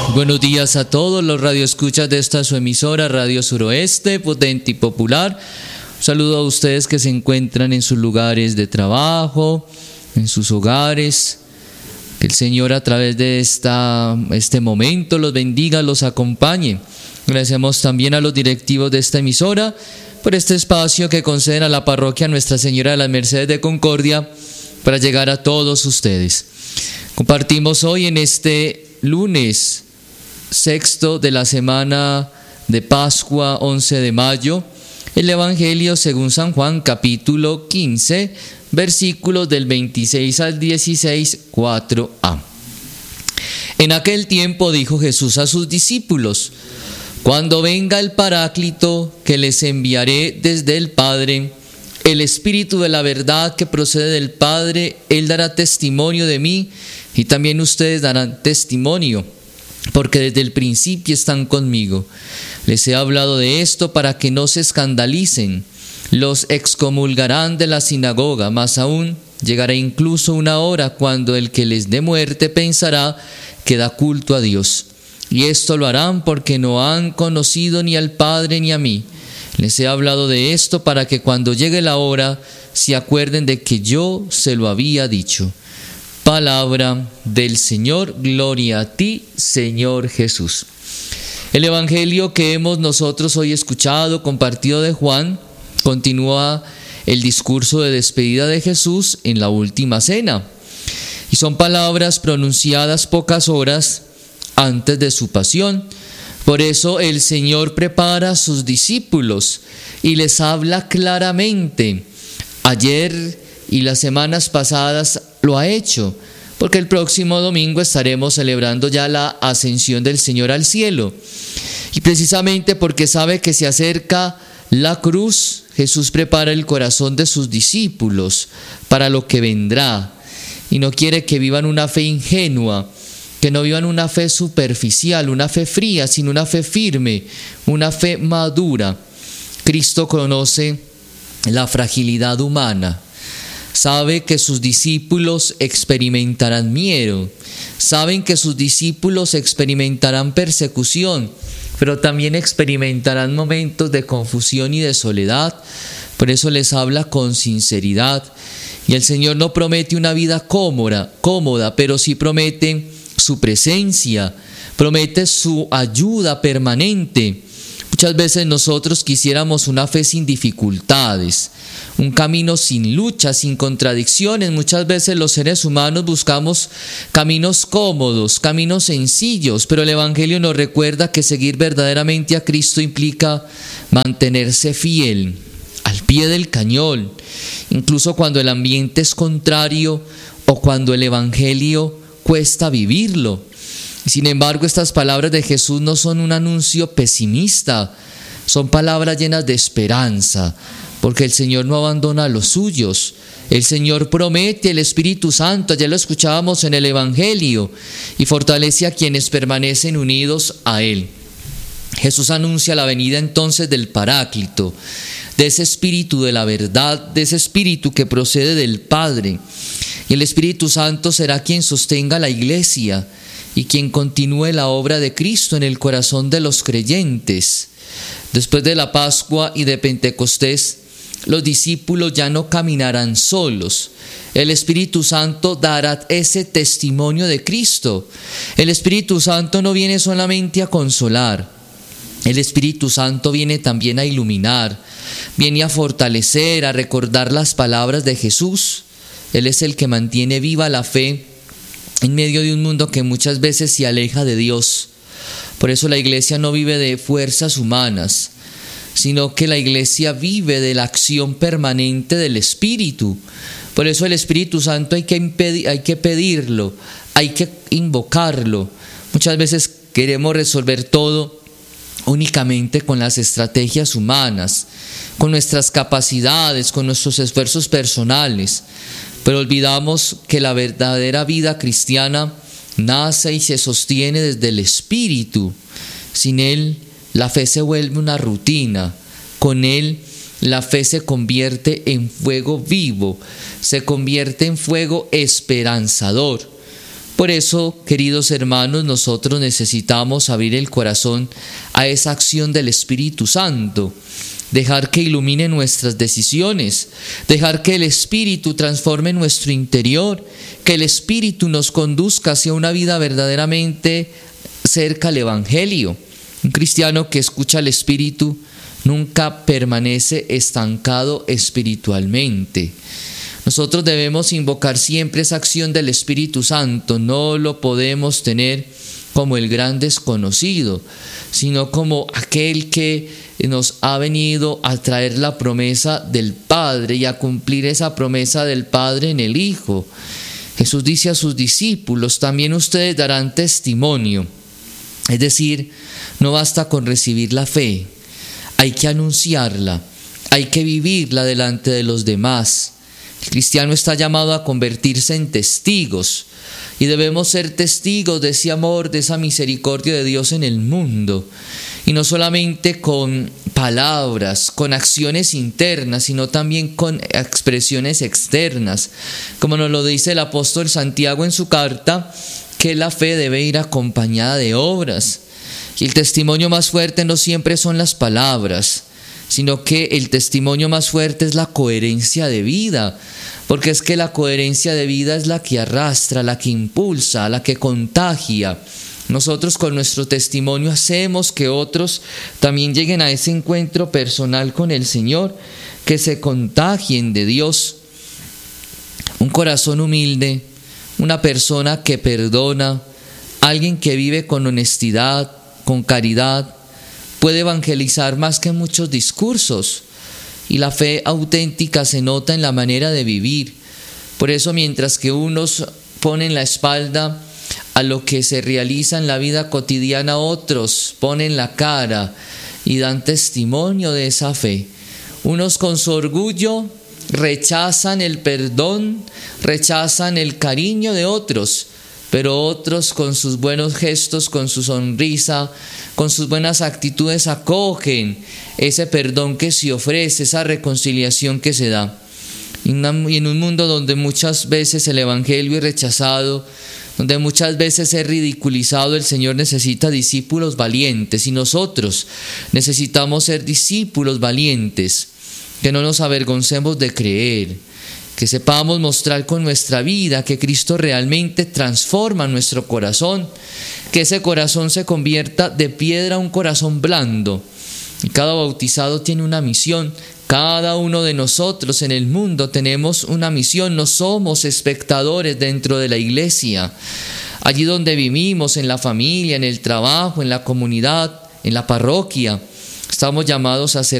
Buenos días a todos los radioescuchas de esta su emisora Radio Suroeste, potente y popular. Un saludo a ustedes que se encuentran en sus lugares de trabajo, en sus hogares. Que el Señor a través de este momento los bendiga, los acompañe. Agradecemos también a los directivos de esta emisora por este espacio que conceden a la parroquia Nuestra Señora de las Mercedes de Concordia para llegar a todos ustedes. Compartimos hoy en este lunes sexto de la semana de Pascua, 11 de mayo, el Evangelio según San Juan, capítulo 15, versículos del 26 al 16, 4a. En aquel tiempo dijo Jesús a sus discípulos: Cuando venga el Paráclito que les enviaré desde el Padre, el Espíritu de la verdad que procede del Padre, Él dará testimonio de mí y también ustedes darán testimonio, porque desde el principio están conmigo. Les he hablado de esto para que no se escandalicen. Los excomulgarán de la sinagoga, más aún llegará incluso una hora cuando el que les dé muerte pensará que da culto a Dios. Y esto lo harán porque no han conocido ni al Padre ni a mí. Les he hablado de esto para que cuando llegue la hora se acuerden de que yo se lo había dicho. Palabra del Señor, gloria a ti, Señor Jesús. El Evangelio que hemos nosotros hoy escuchado, compartido de Juan, continúa el discurso de despedida de Jesús en la última cena. Y son palabras pronunciadas pocas horas antes de su pasión. Por eso el Señor prepara a sus discípulos y les habla claramente. Ayer y las semanas pasadas lo ha hecho, porque el próximo domingo estaremos celebrando ya la ascensión del Señor al cielo. Y precisamente porque sabe que se acerca la cruz, Jesús prepara el corazón de sus discípulos para lo que vendrá. Y no quiere que vivan una fe ingenua, que no vivan una fe superficial, una fe fría, sino una fe firme, una fe madura. Cristo conoce la fragilidad humana. Sabe que sus discípulos experimentarán miedo, saben que sus discípulos experimentarán persecución, pero también experimentarán momentos de confusión y de soledad. Por eso les habla con sinceridad. Y el Señor no promete una vida cómoda, pero sí promete su presencia, promete su ayuda permanente. Muchas veces nosotros quisiéramos una fe sin dificultades, un camino sin luchas, sin contradicciones. Muchas veces los seres humanos buscamos caminos cómodos, caminos sencillos, pero el Evangelio nos recuerda que seguir verdaderamente a Cristo implica mantenerse fiel, al pie del cañón, incluso cuando el ambiente es contrario o cuando el Evangelio cuesta vivirlo. Sin embargo, estas palabras de Jesús no son un anuncio pesimista, son palabras llenas de esperanza, porque el Señor no abandona a los suyos. El Señor promete el Espíritu Santo, ya lo escuchábamos en el Evangelio, y fortalece a quienes permanecen unidos a Él. Jesús anuncia la venida entonces del Paráclito, de ese Espíritu de la verdad, de ese Espíritu que procede del Padre. Y el Espíritu Santo será quien sostenga la Iglesia y quien continúe la obra de Cristo en el corazón de los creyentes. Después de la Pascua y de Pentecostés, los discípulos ya no caminarán solos. El Espíritu Santo dará ese testimonio de Cristo. El Espíritu Santo no viene solamente a consolar. El Espíritu Santo viene también a iluminar, viene a fortalecer, a recordar las palabras de Jesús. Él es el que mantiene viva la fe en medio de un mundo que muchas veces se aleja de Dios. Por eso la iglesia no vive de fuerzas humanas, sino que la iglesia vive de la acción permanente del Espíritu. Por eso el Espíritu Santo hay que pedirlo, hay que invocarlo. Muchas veces queremos resolver todo únicamente con las estrategias humanas, con nuestras capacidades, con nuestros esfuerzos personales. Pero olvidamos que la verdadera vida cristiana nace y se sostiene desde el Espíritu. Sin Él, la fe se vuelve una rutina. Con Él, la fe se convierte en fuego vivo, se convierte en fuego esperanzador. Por eso, queridos hermanos, nosotros necesitamos abrir el corazón a esa acción del Espíritu Santo, dejar que ilumine nuestras decisiones, dejar que el Espíritu transforme nuestro interior, que el Espíritu nos conduzca hacia una vida verdaderamente cerca al Evangelio. Un cristiano que escucha al Espíritu nunca permanece estancado espiritualmente. Nosotros debemos invocar siempre esa acción del Espíritu Santo. No lo podemos tener como el gran desconocido, sino como aquel que nos ha venido a traer la promesa del Padre y a cumplir esa promesa del Padre en el Hijo. Jesús dice a sus discípulos: también ustedes darán testimonio. Es decir, no basta con recibir la fe, hay que anunciarla, hay que vivirla delante de los demás. El cristiano está llamado a convertirse en testigos y debemos ser testigos de ese amor, de esa misericordia de Dios en el mundo. Y no solamente con palabras, con acciones internas, sino también con expresiones externas. Como nos lo dice el apóstol Santiago en su carta, que la fe debe ir acompañada de obras. Y el testimonio más fuerte no siempre son las palabras, sino que el testimonio más fuerte es la coherencia de vida, porque es que la coherencia de vida es la que arrastra, la que impulsa, la que contagia. Nosotros con nuestro testimonio hacemos que otros también lleguen a ese encuentro personal con el Señor, que se contagien de Dios. Un corazón humilde, una persona que perdona, alguien que vive con honestidad, con caridad, puede evangelizar más que muchos discursos. Y la fe auténtica se nota en la manera de vivir. Por eso, mientras que unos ponen la espalda a lo que se realiza en la vida cotidiana, otros ponen la cara y dan testimonio de esa fe. Unos con su orgullo rechazan el perdón, rechazan el cariño de otros, pero otros con sus buenos gestos, con su sonrisa, con sus buenas actitudes acogen ese perdón que se ofrece, esa reconciliación que se da. Y en un mundo donde muchas veces el Evangelio es rechazado, donde muchas veces es ridiculizado, el Señor necesita discípulos valientes, y nosotros necesitamos ser discípulos valientes, que no nos avergoncemos de creer, que sepamos mostrar con nuestra vida que Cristo realmente transforma nuestro corazón, que ese corazón se convierta de piedra a un corazón blando. Y cada bautizado tiene una misión. Cada uno de nosotros en el mundo tenemos una misión. No somos espectadores dentro de la iglesia. Allí donde vivimos, en la familia, en el trabajo, en la comunidad, en la parroquia, estamos llamados a ser